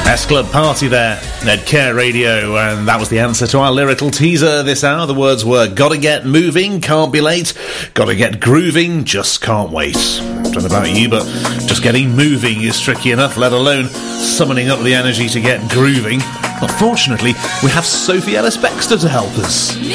S-Club Party there at Care Radio, and that was the answer to our lyrical teaser this hour. The words were gotta get moving, can't be late, gotta get grooving, just can't wait. I don't know about you, but just getting moving is tricky enough, let alone summoning up the energy to get grooving. But fortunately, we have Sophie Ellis-Bextor to help us.